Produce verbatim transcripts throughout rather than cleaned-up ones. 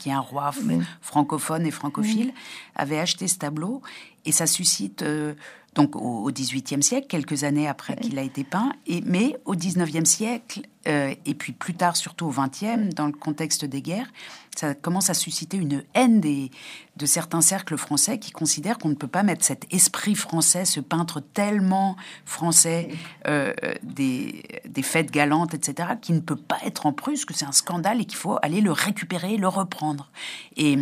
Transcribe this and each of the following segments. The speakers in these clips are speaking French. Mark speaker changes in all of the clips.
Speaker 1: qui est un roi f-
Speaker 2: Oui.
Speaker 1: francophone et francophile, oui. avait acheté ce tableau. Et ça suscite, euh, donc au, au dix-huitième siècle, quelques années après oui. qu'il a été peint, et, mais au dix-neuvième siècle, euh, et puis plus tard, surtout au vingtième, dans le contexte des guerres, ça commence à susciter une haine des, de certains cercles français qui considèrent qu'on ne peut pas mettre cet esprit français, ce peintre tellement français, euh, des, des fêtes galantes, et cetera, qui ne peut pas être en Prusse, que c'est un scandale et qu'il faut aller le récupérer, le reprendre. Et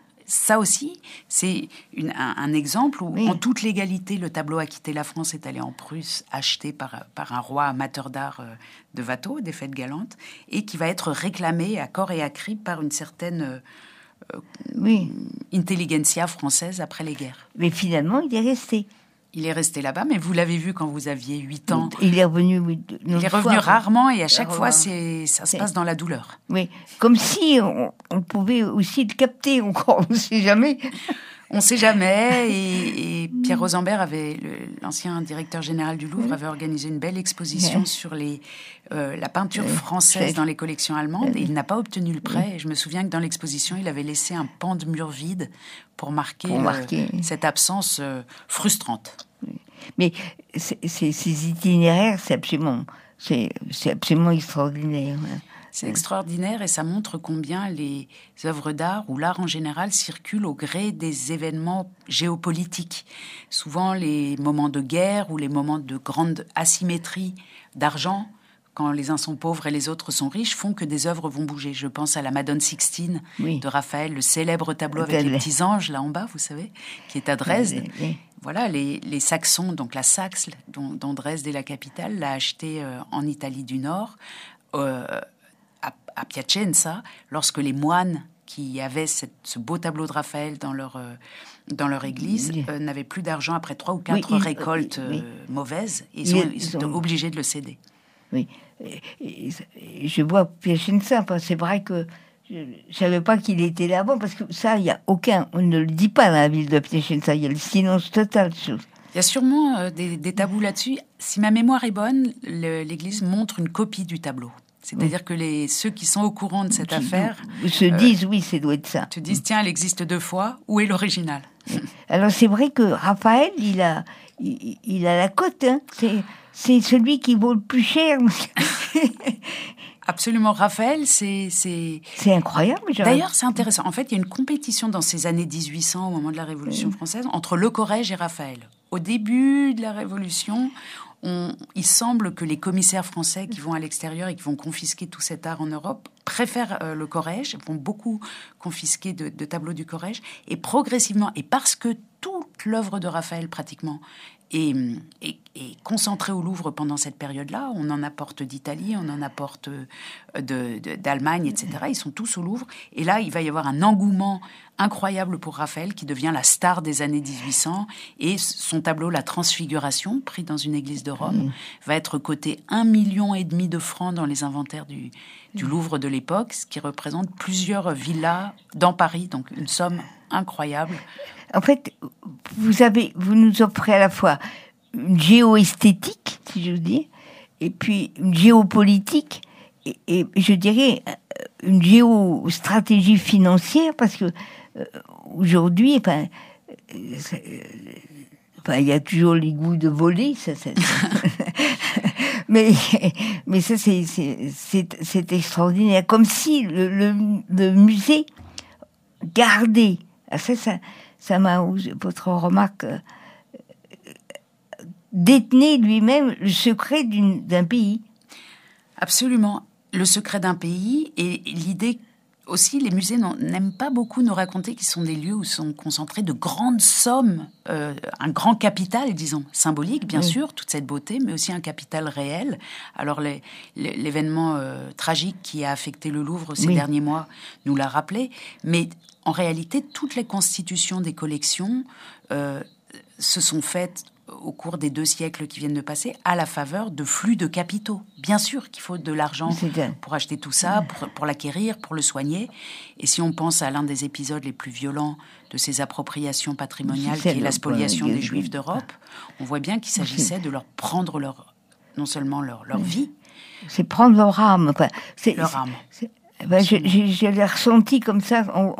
Speaker 1: ça aussi, c'est une, un, un exemple où, oui. en toute légalité, le tableau a quitté la France, est allé en Prusse, acheté par, par un roi amateur d'art euh, de Watteau, des fêtes galantes, et qui va être réclamé à corps et à cri par une certaine euh, oui. intelligentsia française après les guerres.
Speaker 2: Mais finalement, il est resté.
Speaker 1: Il est resté là-bas, mais vous l'avez vu quand vous aviez huit ans.
Speaker 2: Il est revenu, oui,
Speaker 1: il est revenu fois, rarement, et à chaque fois, c'est, ça se passe dans la douleur.
Speaker 2: Oui, comme si on, on pouvait aussi le capter encore, on ne sait jamais.
Speaker 1: On ne sait jamais, et, et Pierre Rosenberg, avait, le, l'ancien directeur général du Louvre, avait organisé une belle exposition oui. sur les, euh, la peinture oui. française oui. dans les collections allemandes, et il n'a pas obtenu le prêt. Oui. Et je me souviens que dans l'exposition, il avait laissé un pan de mur vide pour marquer, pour marquer. Euh, cette absence euh, frustrante.
Speaker 2: Oui. Mais c'est, c'est, ces itinéraires, c'est absolument, c'est, c'est absolument extraordinaire.
Speaker 1: C'est extraordinaire, et ça montre combien les œuvres d'art ou l'art en général circulent au gré des événements géopolitiques. Souvent, les moments de guerre ou les moments de grande asymétrie d'argent, quand les uns sont pauvres et les autres sont riches, font que des œuvres vont bouger. Je pense à la Madone Sixtine oui. de Raphaël, le célèbre tableau avec les petits anges là en bas, vous savez, qui est à Dresde. Oui. Voilà, les, les Saxons, donc la Saxe, dont, dont Dresde est la capitale, l'a acheté euh, en Italie du Nord, euh, à, à Piacenza, lorsque les moines qui avaient cette, ce beau tableau de Raphaël dans leur, euh, dans leur église oui. euh, n'avaient plus d'argent après trois ou quatre oui, récoltes euh, oui. euh, mauvaises. Et ils, ont, ils sont obligés de le céder.
Speaker 2: Oui, et, et, je vois Piacenza, c'est vrai que je ne savais pas qu'il était là avant, parce que ça, il n'y a aucun, on ne le dit pas dans la ville de Piacenza, il y a le silence total.
Speaker 1: Il y a sûrement euh, des, des tabous là-dessus. Si ma mémoire est bonne, le, l'église montre une copie du tableau. C'est-à-dire oui. que les, ceux qui sont au courant de cette qui, affaire...
Speaker 2: se disent, euh, oui, ça doit être ça.
Speaker 1: Se disent, tiens, elle existe deux fois, où est l'original ?
Speaker 2: Alors, c'est vrai que Raphaël, il a, il, il a la cote, hein. C'est, c'est celui qui vaut le plus cher.
Speaker 1: Absolument, Raphaël, c'est... C'est,
Speaker 2: c'est incroyable. Genre.
Speaker 1: D'ailleurs, c'est intéressant. En fait, il y a une compétition dans ces années dix-huit cents, au moment de la Révolution oui. française, entre Le Corrège et Raphaël. Au début de la Révolution... On, il semble que les commissaires français qui vont à l'extérieur et qui vont confisquer tout cet art en Europe préfèrent euh, le Corrège, vont beaucoup confisquer de, de tableaux du Corrège, et progressivement, et parce que toute l'œuvre de Raphaël pratiquement est, est, est concentrée au Louvre pendant cette période-là, on en apporte d'Italie, on en apporte de, de, d'Allemagne, et cetera. Ils sont tous au Louvre, et là, il va y avoir un engouement incroyable pour Raphaël, qui devient la star des années dix-huit cents, et son tableau La Transfiguration, pris dans une église de Rome, mmh. va être coté un million et demi de francs dans les inventaires du, du Louvre de l'époque, ce qui représente plusieurs villas dans Paris, donc une somme incroyable.
Speaker 2: En fait, vous avez, vous nous offrez à la fois une géoesthétique, si j'ose dire, et puis une géopolitique, et, et je dirais une géostratégie financière, parce que euh, aujourd'hui, enfin, euh, enfin, il y a toujours les goûts de voler, ça, ça, ça. mais mais ça c'est c'est c'est, c'est extraordinaire, comme si le, le, le musée gardait, ça ça ça m'a, votre remarque, euh, détenait lui-même le secret d'une, d'un pays.
Speaker 1: Absolument, le secret d'un pays, et l'idée aussi, les musées n'aiment pas beaucoup nous raconter qu'ils sont des lieux où sont concentrées de grandes sommes, euh, un grand capital, disons, symbolique, bien oui. sûr, toute cette beauté, mais aussi un capital réel. Alors, les, les, l'événement euh, tragique qui a affecté le Louvre ces oui. derniers mois nous l'a rappelé, mais en réalité, toutes les constitutions des collections euh, se sont faites au cours des deux siècles qui viennent de passer, à la faveur de flux de capitaux. Bien sûr qu'il faut de l'argent pour acheter tout ça, pour, pour l'acquérir, pour le soigner. Et si on pense à l'un des épisodes les plus violents de ces appropriations patrimoniales, qui est la spoliation des Juifs d'Europe, on voit bien qu'il s'agissait de leur prendre leur, non seulement leur, leur vie...
Speaker 2: C'est prendre leur âme. Quoi. C'est,
Speaker 1: leur âme.
Speaker 2: C'est, ben, je, je, je l'ai ressenti comme ça... On,